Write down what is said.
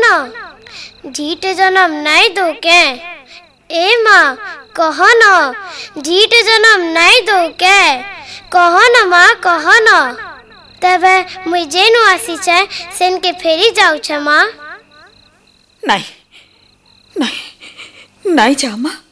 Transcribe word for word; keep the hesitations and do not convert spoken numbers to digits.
न झीट जन्म नहीं दो के। ए माँ कह न झीट जन्म नहीं दो के। कह न माँ कह न तबे मुई जेनु आसी छे सेन के फेरी जाऊ छे माँ। नहीं नहीं नहीं जा माँ।